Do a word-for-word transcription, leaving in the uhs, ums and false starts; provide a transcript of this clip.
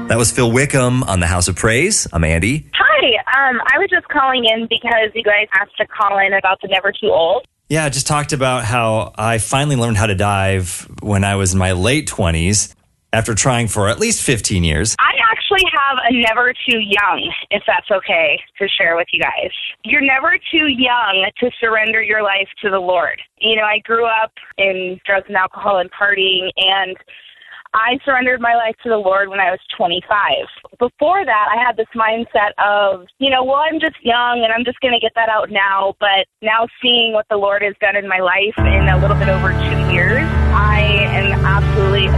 That was Phil Wickham on the House of Praise. I'm Andy. Hi, um, I was just calling in because you guys asked to call in about the Never Too Old. Yeah, I just talked about how I finally learned how to dive when I was in my late twenties after trying for at least fifteen years. I actually have a Never Too Young, if that's okay to share with you guys. You're never too young to surrender your life to the Lord. You know, I grew up in drugs and alcohol and partying, and I surrendered my life to the Lord when I was twenty-five. Before that, I had this mindset of, you know, well, I'm just young and I'm just going to get that out now. But now seeing what the Lord has done in my life in a little bit over two years, I am absolutely